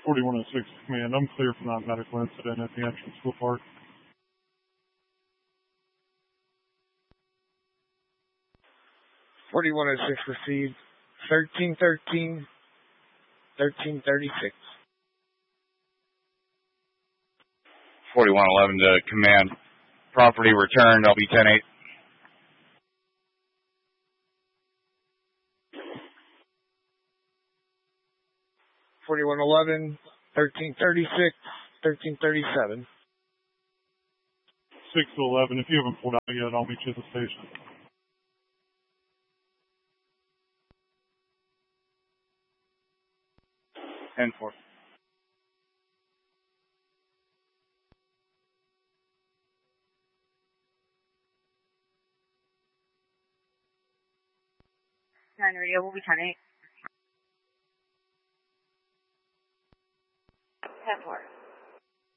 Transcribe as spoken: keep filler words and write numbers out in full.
forty-one oh six Command, I'm clear from that medical incident at the entrance to the park. forty-one oh six received. thirteen thirteen, thirteen thirty-six. forty-one eleven to Command. Property returned, I'll be ten eight. forty-one eleven, thirteen thirty-six, thirteen thirty-seven. six to eleven, if you haven't pulled out yet, I'll meet you at the station. ten four. nine radio will be ten eight. ten four.